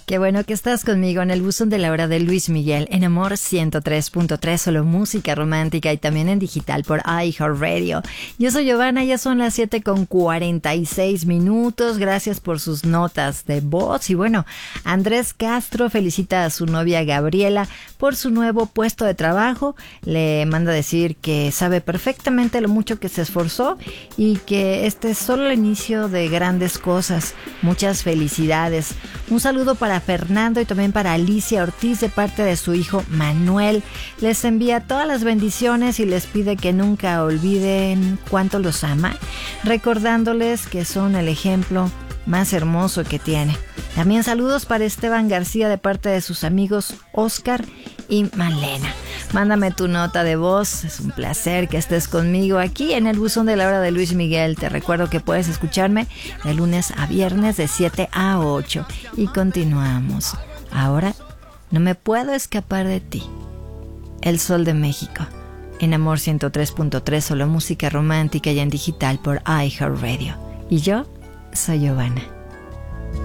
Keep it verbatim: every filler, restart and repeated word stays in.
Qué bueno que estás conmigo en el buzón de la hora de Luis Miguel, en Amor ciento tres punto tres, solo música romántica y también en digital por iHeartRadio. Yo soy Giovanna, ya son las siete con cuarenta y seis minutos. Gracias por sus notas de voz. Y bueno, Andrés Castro felicita a su novia Gabriela por su nuevo puesto de trabajo. Le manda decir que sabe perfectamente lo mucho que se esforzó y que este es solo el inicio de grandes cosas. Muchas felicidades. Un saludo para Fernando y también para Alicia Ortiz de parte de su hijo Manuel. Les envía todas las bendiciones y les pide que nunca olviden cuánto los ama, recordándoles que son el ejemplo más hermoso que tiene. También saludos para Esteban García de parte de sus amigos Oscar y Malena. Mándame tu nota de voz, es un placer que estés conmigo aquí en el buzón de la hora de Luis Miguel. Te recuerdo que puedes escucharme de lunes a viernes de siete a ocho y continuamos. Ahora, no me puedo escapar de ti. El Sol de México, en Amor ciento tres punto tres, solo música romántica y en digital por iHeartRadio. Y yo soy Giovanna.